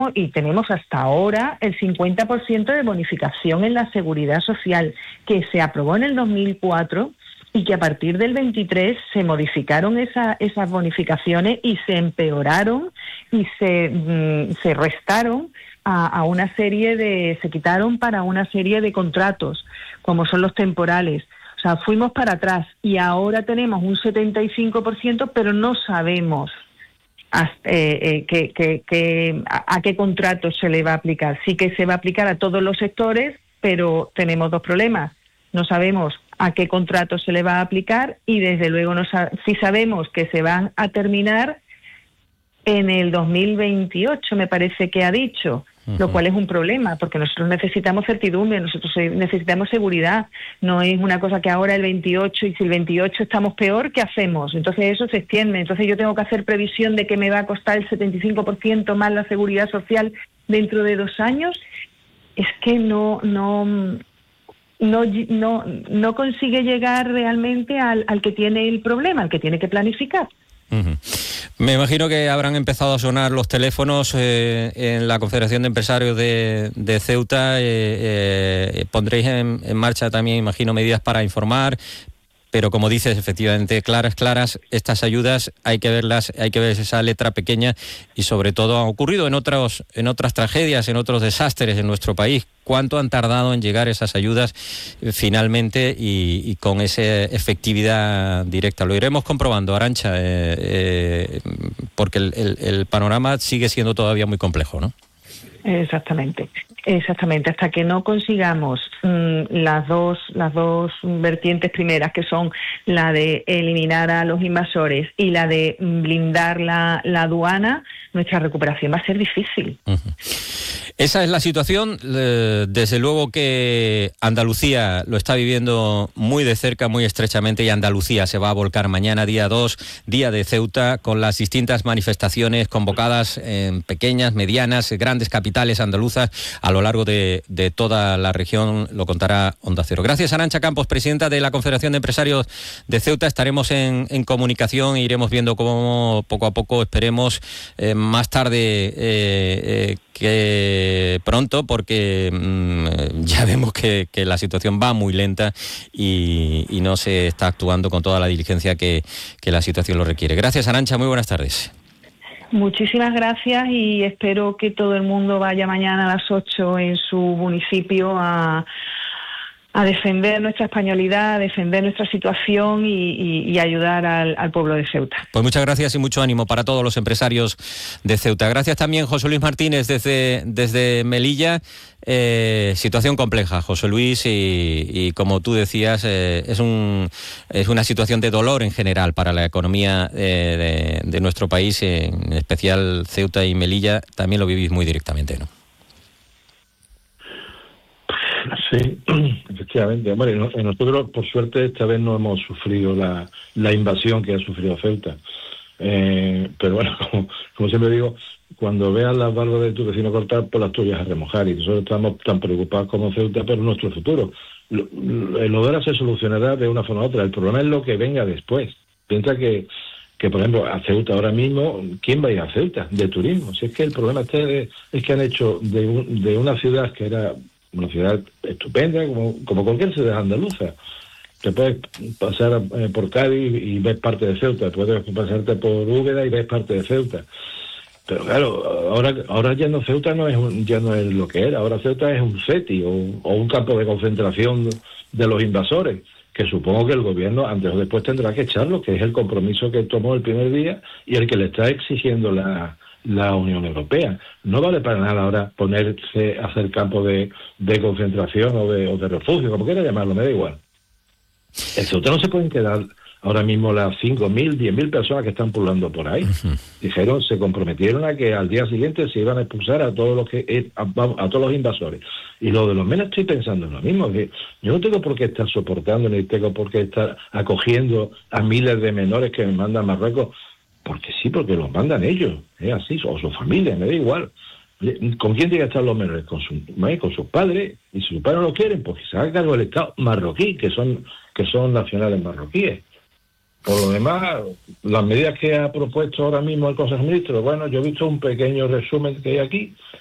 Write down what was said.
y tenemos hasta ahora el 50% de bonificación en la seguridad social, que se aprobó en el 2004 y que a partir del 23 se modificaron esas bonificaciones y se empeoraron y se restaron a una serie se quitaron para una serie de contratos, como son los temporales. O sea, fuimos para atrás y ahora tenemos un 75%, pero no sabemos a qué contrato se le va a aplicar. Sí que se va a aplicar a todos los sectores, pero tenemos dos problemas. No sabemos a qué contrato se le va a aplicar y desde luego sí sabemos que se van a terminar en el 2028, me parece que ha dicho, lo cual es un problema, porque nosotros necesitamos certidumbre, nosotros necesitamos seguridad. No es una cosa que ahora el 28, y si el 28 estamos peor, ¿qué hacemos? Entonces eso se extiende. Entonces yo tengo que hacer previsión de que me va a costar el 75% más la seguridad social dentro de 2 años. Es que no consigue llegar realmente al que tiene el problema, al que tiene que planificar. Me imagino que habrán empezado a sonar los teléfonos en la Confederación de Empresarios de Ceuta. Pondréis en marcha también, imagino, medidas para informar. Pero como dices, efectivamente, claras, estas ayudas hay que verlas, hay que ver esa letra pequeña y sobre todo ha ocurrido en otras tragedias, en otros desastres en nuestro país. ¿Cuánto han tardado en llegar esas ayudas finalmente y con esa efectividad directa? Lo iremos comprobando, Arantxa, porque el panorama sigue siendo todavía muy complejo, ¿no? Exactamente. Hasta que no consigamos las dos vertientes primeras, que son la de eliminar a los invasores y la de blindar la aduana, nuestra recuperación va a ser difícil. Esa es la situación. Desde luego que Andalucía lo está viviendo muy de cerca, muy estrechamente, y Andalucía se va a volcar mañana, día 2, día de Ceuta, con las distintas manifestaciones convocadas en pequeñas, medianas, grandes capitales andaluzas a lo largo de toda la región. Lo contará Onda Cero. Gracias, Arantxa Campos, presidenta de la Confederación de Empresarios de Ceuta. Estaremos en comunicación e iremos viendo cómo poco a poco, esperemos, más tarde que pronto, porque ya vemos que la situación va muy lenta y no se está actuando con toda la diligencia que la situación lo requiere. Gracias, Arantxa, muy buenas tardes. Muchísimas gracias y espero que todo el mundo vaya mañana a las 8 en su municipio a defender nuestra españolidad, a defender nuestra situación y ayudar al pueblo de Ceuta. Pues muchas gracias y mucho ánimo para todos los empresarios de Ceuta. Gracias también, José Luis Martínez, desde Melilla. Situación compleja, José Luis, y como tú decías, es una situación de dolor en general para la economía de nuestro país, en especial Ceuta y Melilla. También lo vivís muy directamente, ¿no? Sí, efectivamente. Hombre, nosotros, por suerte, esta vez no hemos sufrido la invasión que ha sufrido Ceuta. Pero bueno, como siempre digo, cuando veas las barbas de tu vecino cortar, pues las tuyas a remojar. Y nosotros estamos tan preocupados como Ceuta por nuestro futuro. Lo de ahora se solucionará de una forma u otra. El problema es lo que venga después. Piensa que por ejemplo, a Ceuta ahora mismo, ¿quién va a ir a Ceuta de turismo? Si es que el problema es que han hecho de una ciudad que era una ciudad estupenda, como cualquier ciudad andaluza. Te puedes pasar por Cádiz y ves parte de Ceuta, puedes pasarte por Úbeda y ves parte de Ceuta. Pero claro, ahora ya no, Ceuta ya no es lo que era. Ahora Ceuta es un CETI o un campo de concentración de los invasores, que supongo que el gobierno antes o después tendrá que echarlo, que es el compromiso que tomó el primer día y el que le está exigiendo la Unión Europea. No vale para nada ahora ponerse a hacer campo de concentración o de refugio, como quiera llamarlo, me da igual. En Ceuta no se pueden quedar ahora mismo las 5.000, 10.000 personas que están pululando por ahí. Se comprometieron a que al día siguiente se iban a expulsar a todos los invasores. Y lo de los menos estoy pensando en lo mismo, que yo no tengo por qué estar soportando ni tengo por qué estar acogiendo a miles de menores que me mandan a Marruecos. Porque sí, porque los mandan ellos, es así, o su familia, me da igual. ¿Con quién tiene que estar los menores? Con sus padres, y si sus padres no lo quieren, pues que se haga cargo del Estado marroquí, que son nacionales marroquíes. Por lo demás, las medidas que ha propuesto ahora mismo el Consejo de Ministros, bueno, yo he visto un pequeño resumen que hay aquí,